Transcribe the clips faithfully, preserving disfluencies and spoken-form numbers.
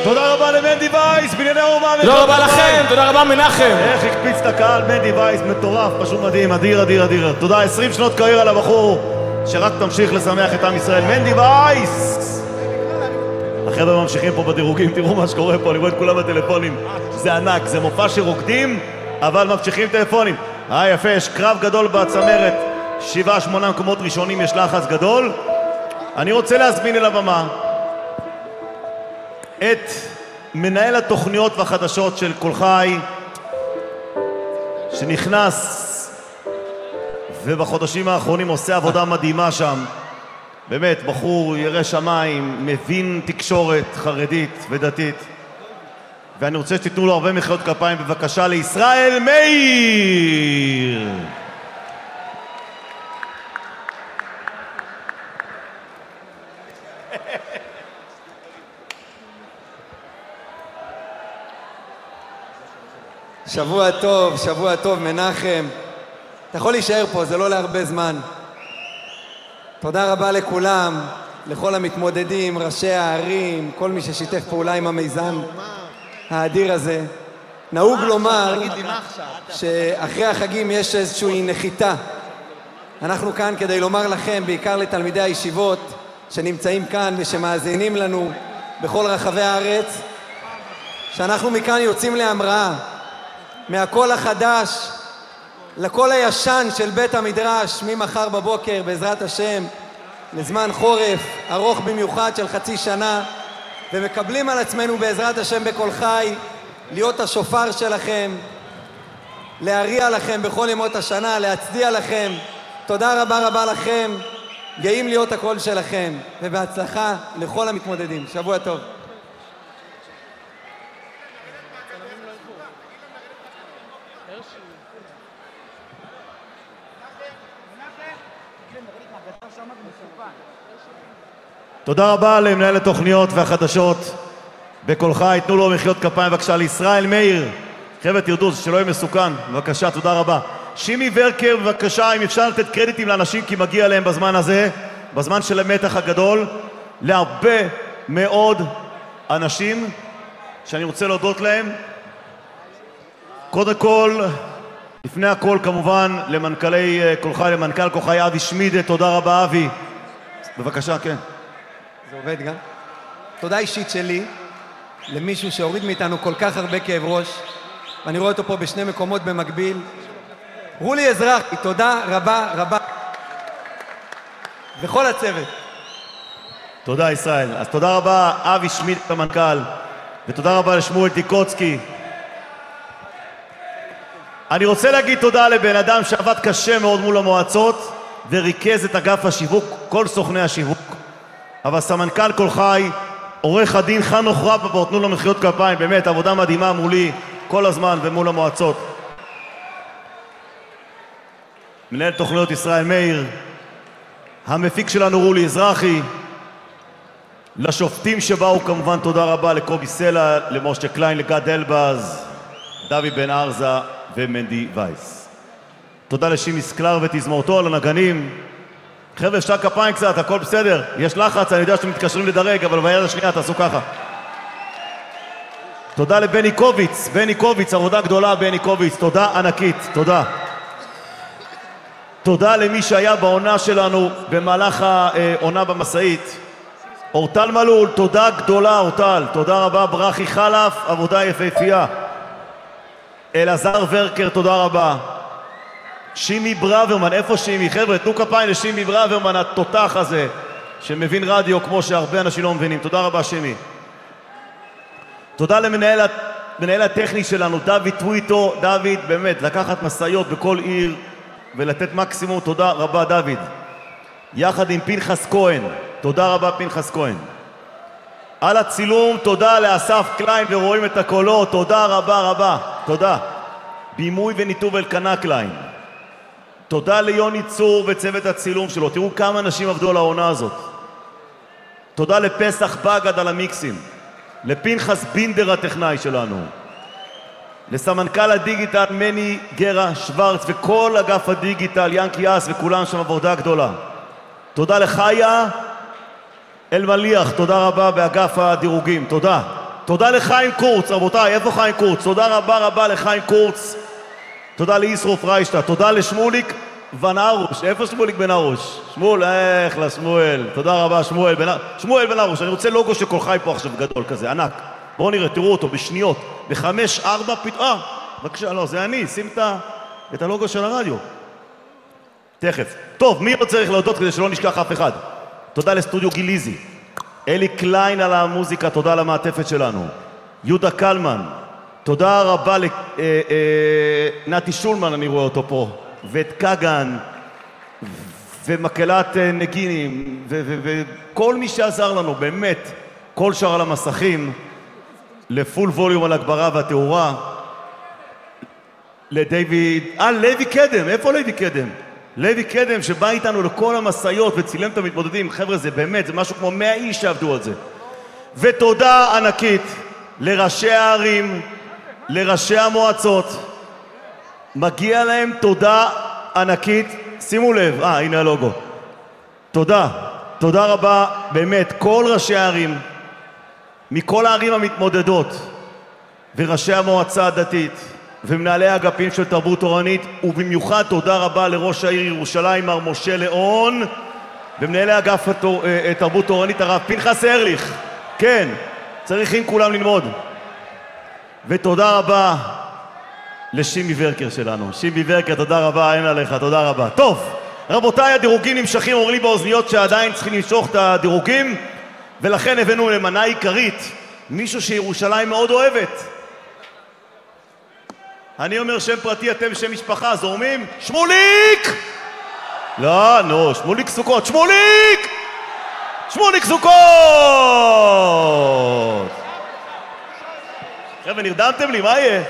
תודה רבה למנדי וייס, בנייני האומה. תודה רבה לכם, תודה רבה מנחם. איך הקפיץ את הקהל, מנדי וייס, מטורף, פשוט מדהים, אדיר, אדיר, אדיר. תודה, עשרים שנות קריירה לבחור, שרק תמשיך לשמח את עם ישראל. מנדי וייס! החבר'ה ממשיכים פה בדירוגים, תראו מה שקורה פה, אני רואה את כולם בטלפונים. זה ענק, זה מופע שרוקדים, אבל ממשיכים טלפונים. אה, יפה, יש קרב גדול בצמרת, שבעה, שמונה מקומות ראשונים, יש לחץ גדול. אני רוצה להזמין אל הבמה את מנהל התוכניות והחדשות של כל חי, שנכנס ובחודשים האחרונים עושה עבודה מדהימה שם. באמת, בחור ירא שמיים, מבין תקשורת חרדית ודתית. ואני רוצה שתיתנו לו הרבה מחיאות כפיים, בבקשה, לישראל מאיר. שבוע טוב, שבוע טוב מנחם. אתה יכול להישאר פה, זה לא להרבה זמן. תודה רבה לכולם, לכל המתמודדים, ראשי הערים, כל מי ששיתף פעולה עם המיזם האדיר הזה. נהוג לומר שאחרי החגים יש איזושהי נחיתה. אנחנו כאן כדי לומר לכם, בעיקר לתלמידי הישיבות שנמצאים כאן ושמאזינים לנו בכל רחבי הארץ, שאנחנו מכאן יוצאים להמראה, מהקול החדש לקול הישן של בית המדרש, ממחר בבוקר בעזרת השם, לזמן חורף ארוך במיוחד של חצי שנה, ומקבלים על עצמנו בעזרת השם בכל חי להיות השופר שלכם, להריע לכם בכל ימות השנה, להצדיע לכם. תודה רבה רבה לכם, גאים להיות הקול שלכם, ובהצלחה לכל המתמודדים. שבוע טוב. תודה רבה למנהל התוכניות והחדשות בכל חי. תנו לו מחיאות כפיים בבקשה לישראל מאיר. חבר'ה תרדו, שלא יהיה מסוכן. בבקשה, תודה רבה. שימי ורקר, בבקשה, אם אפשר לתת קרדיטים לאנשים, כי מגיע להם בזמן הזה, בזמן של המתח הגדול, להרבה מאוד אנשים שאני רוצה להודות להם. קודם כל, לפני הכל כמובן למנכ"לי כל חי, למנכ"ל כל חי אבי שמידה. תודה רבה אבי. בבקשה, כן. זה עובד גם. תודה אישית שלי למישהו שהוריד מאיתנו כל כך הרבה כאב ראש, ואני רואה אותו פה בשני מקומות במקביל. רולי אזרחי, תודה רבה רבה. וכל הצוות. תודה ישראל. אז תודה רבה אבי שמיד המנכ"ל, ותודה רבה לשמואל טיקוצקי. אני רוצה להגיד תודה לבן אדם שעבד קשה מאוד מול המועצות וריכז את אגף השיווק, כל סוכני השיווק. אבל סמנכ"ל כל חי, עורך הדין חנוך רפפורט, תנו לו מחיאות כפיים, באמת עבודה מדהימה מולי כל הזמן ומול המועצות. מנהל תוכניות ישראל מאיר, המפיק שלנו רולי אזרחי, לשופטים שבאו כמובן תודה רבה לקובי סלע, למשה קליין, לגד אלבז, דוד בן ארזה ומנדי וייס. תודה לשימי סקלר ותזמורתו על הנגנים. חבר'ה, אפשר כפיים קצת, הכל בסדר. יש לחץ, אני יודע שאתם מתקשרים לדרג, אבל ביד השנייה תעשו ככה. תודה לבני קוביץ, בני קוביץ, עבודה גדולה בני קוביץ, תודה ענקית, תודה. תודה למי שהיה בעונה שלנו במהלך העונה במסעית. אורטל מלול, תודה גדולה אורטל, תודה רבה. ברכי חלף, עבודה יפהפייה. אלעזר ורקר, תודה רבה. שימי ברוורמן, איפה שימי? חבר'ה, תנו כפיים לשימי ברוורמן, התותח הזה, שמבין רדיו כמו שהרבה אנשים לא מבינים. תודה רבה שימי. תודה למנהל מנהל הטכני שלנו, דוד טוויטו. דוד, באמת, לקחת מסעיות בכל עיר ולתת מקסימום. תודה רבה דוד. יחד עם פנחס כהן, תודה רבה פנחס כהן. על הצילום, תודה לאסף קליין ורואים את הקולות, תודה רבה רבה, תודה. בימוי וניתוב אלקנה קליין. תודה ליוני צור וצוות הצילום שלו, תראו כמה אנשים עבדו על העונה הזאת. תודה לפסח בגד על המיקסים, לפנחס בינדר הטכנאי שלנו, לסמנכ"ל הדיגיטל מני גרה שוורץ וכל אגף הדיגיטל, ינקי אס וכולם שם עבודה גדולה. תודה לחיה אלמליח, תודה רבה באגף הדירוגים, תודה. תודה לחיים קורץ, רבותיי, איפה חיים קורץ? תודה רבה רבה לחיים קורץ. תודה לישרוף ריישטה, תודה לשמוליק בן ארוש. איפה שמוליק בן ארוש? שמואל, איך לשמואל. תודה רבה שמואל בן ארוש. שמואל בן ארוש, אני רוצה לוגו של כל חי פה עכשיו גדול כזה, ענק. בואו נראה, תראו אותו בשניות. בחמש, ארבע, פתאום. אה, בבקשה, לא, זה אני, שים את הלוגו של הרדיו. תכף. טוב, מי עוד צריך להודות כדי שלא נשכח אף אחד? תודה לסטודיו גיליזי. אלי קליין על המוזיקה, תודה על המעטפת שלנו. יהודה קלמן, תודה רבה לנתי שולמן, אני רואה אותו פה, ואת קגן, ומקהלת נגינים, וכל מי שעזר לנו, באמת, כל שאר על המסכים, לפול ווליום על הגברה והתאורה, לדיוויד, אה, לוי קדם, איפה לוי קדם? לוי קדם שבא איתנו לכל המסעיות וצילם את המתמודדים, חבר'ה, זה באמת, זה משהו כמו מאה איש שעבדו על זה. ותודה ענקית לראשי הערים, לראשי המועצות, מגיע להם תודה ענקית, שימו לב, אה, הנה הלוגו. תודה, תודה רבה, באמת, כל ראשי הערים, מכל הערים המתמודדות, וראשי המועצה הדתית, ומנהלי האגפים של תרבות תורנית, ובמיוחד תודה רבה לראש העיר ירושלים, מר משה ליאון, ומנהלי אגף התור, תרבות תורנית, הרב פנחס ארליך. כן, צריכים כולם ללמוד. ותודה רבה לשימי ורקר שלנו. שימי ורקר, תודה רבה, אין עליך, תודה רבה. טוב, רבותיי, הדירוגים נמשכים, אומרים לי באוזניות שעדיין צריכים למשוך את הדירוגים, ולכן הבאנו למנה עיקרית, מישהו שירושלים מאוד אוהבת. אני אומר שם פרטי, אתם שם משפחה, זורמים? שמוליק! לא, נו, שמוליק סוכות, שמוליק! שמוליק סוכות! חבר'ה, נרדמתם לי, מה יהיה?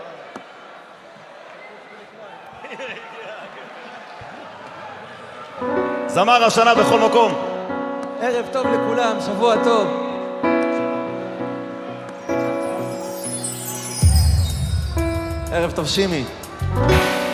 זמר השנה בכל מקום. ערב טוב לכולם, שבוע טוב. ערב טוב שימי.